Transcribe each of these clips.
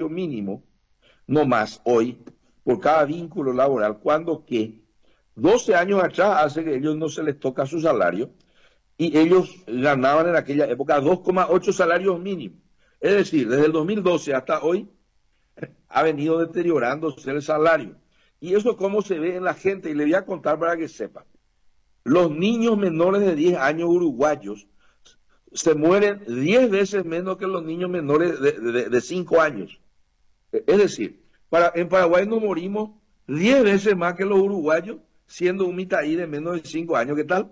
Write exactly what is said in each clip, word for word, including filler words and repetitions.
salario mínimo, no más hoy, por cada vínculo laboral, cuando que doce años atrás hace que ellos no se les toca su salario y ellos ganaban en aquella época dos coma ocho salarios mínimos. Es decir, desde el dos mil doce hasta hoy ha venido deteriorándose el salario. Y eso cómo se ve en la gente, y le voy a contar para que sepan. Los niños menores de diez años uruguayos se mueren diez veces menos que los niños menores de, de, de cinco años. Es decir, para, en Paraguay nos morimos diez veces más que los uruguayos, siendo un mitaí de menos de cinco años. ¿Qué tal?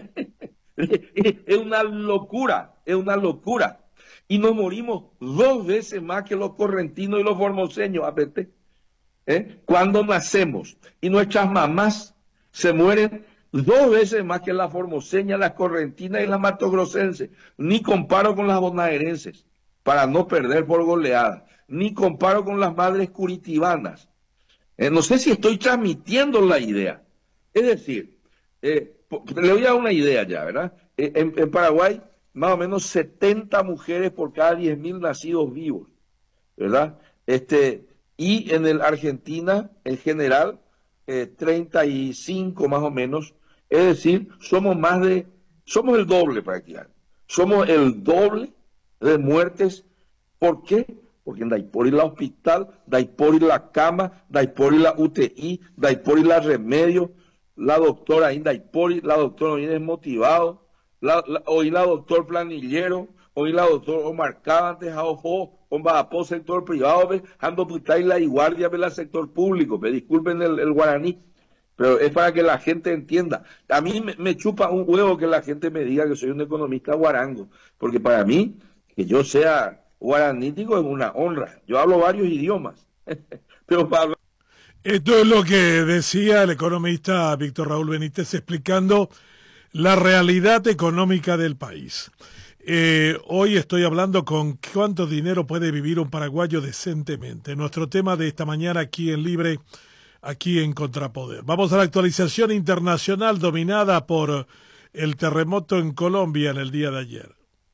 Es una locura, es una locura. Y nos morimos dos veces más que los correntinos y los formoseños, apete, ¿eh? Cuando nacemos. Y nuestras mamás se mueren dos veces más que las formoseñas, las correntinas y las matogrossenses. Ni comparo con las bonaerenses, para no perder por goleada. Ni comparo con las madres curitibanas. Eh, no sé si estoy transmitiendo la idea. Es decir, eh, le voy a dar una idea ya, ¿verdad? Eh, en, en Paraguay, más o menos setenta mujeres por cada diez mil nacidos vivos, ¿verdad? Este, y en el Argentina, en general, eh, treinta y cinco más o menos. Es decir, somos más de, somos el doble prácticamente. Somos el doble de muertes. ¿Por qué? Porque dai por ir al hospital, dai por ir a la cama, dai por ir a la U T I, dai por ir a remedio, la doctora ainda dai por ir, la doctora viene desmotivado, la, la, hoy la doctor planillero, hoy la doctor Omar Cabantes, a ojo, on va a sector privado, ve, ando putai la guardia de la sector público, me disculpen el, el guaraní, pero es para que la gente entienda. A mí me, me chupa un huevo que la gente me diga que soy un economista guarango, porque para mí, que yo sea guaranítico es una honra. Yo hablo varios idiomas. Pero para... Esto es lo que decía el economista Víctor Raúl Benítez explicando la realidad económica del país. Eh, hoy estoy hablando con cuánto dinero puede vivir un paraguayo decentemente. Nuestro tema de esta mañana aquí en Libre, aquí en Contrapoder. Vamos a la actualización internacional dominada por el terremoto en Colombia en el día de ayer.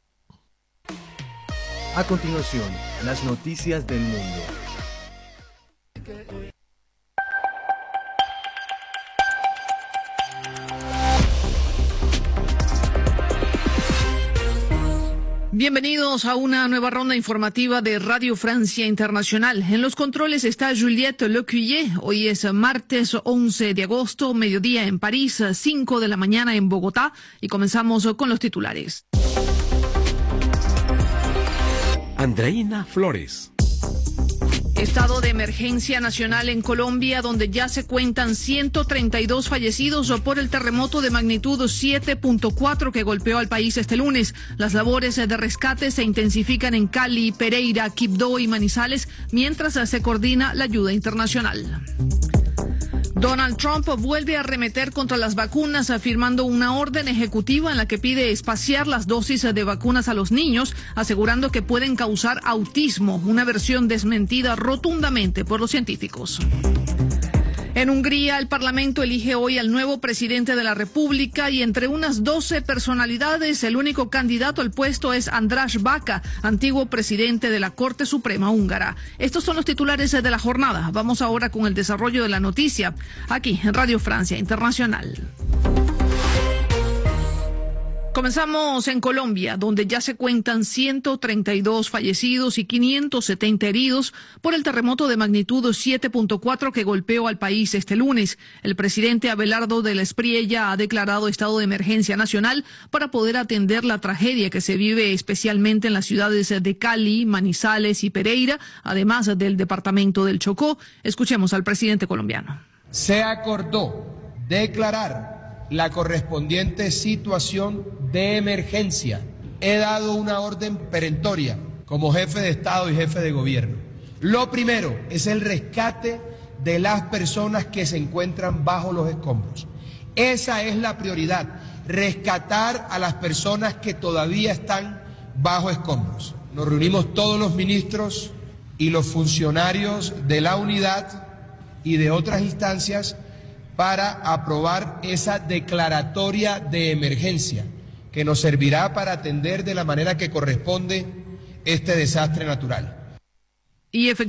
A continuación, las noticias del mundo. Bienvenidos a una nueva ronda informativa de Radio Francia Internacional. En los controles está Juliette Lecuyer. Hoy es martes once de agosto, mediodía en París, cinco de la mañana en Bogotá, y comenzamos con los titulares. Andreina Flores. Estado de emergencia nacional en Colombia, donde ya se cuentan ciento treinta y dos fallecidos por el terremoto de magnitud siete punto cuatro que golpeó al país este lunes. Las labores de rescate se intensifican en Cali, Pereira, Quibdó y Manizales, mientras se coordina la ayuda internacional. Donald Trump vuelve a arremeter contra las vacunas, firmando una orden ejecutiva en la que pide espaciar las dosis de vacunas a los niños, asegurando que pueden causar autismo, una versión desmentida rotundamente por los científicos. En Hungría, el Parlamento elige hoy al nuevo presidente de la República y entre unas doce personalidades, el único candidato al puesto es András Baka, antiguo presidente de la Corte Suprema húngara. Estos son los titulares de la jornada. Vamos ahora con el desarrollo de la noticia, aquí en Radio Francia Internacional. Comenzamos en Colombia, donde ya se cuentan ciento treinta y dos fallecidos y quinientos setenta heridos por el terremoto de magnitud siete punto cuatro que golpeó al país este lunes. El presidente Abelardo de la Espriella ha declarado estado de emergencia nacional para poder atender la tragedia que se vive especialmente en las ciudades de Cali, Manizales y Pereira, además del departamento del Chocó. Escuchemos al presidente colombiano. Se acordó declarar la correspondiente situación de emergencia. He dado una orden perentoria como jefe de Estado y jefe de gobierno. Lo primero es el rescate de las personas que se encuentran bajo los escombros. Esa es la prioridad, rescatar a las personas que todavía están bajo escombros. Nos reunimos todos los ministros y los funcionarios de la unidad y de otras instancias para aprobar esa declaratoria de emergencia que nos servirá para atender de la manera que corresponde este desastre natural. Y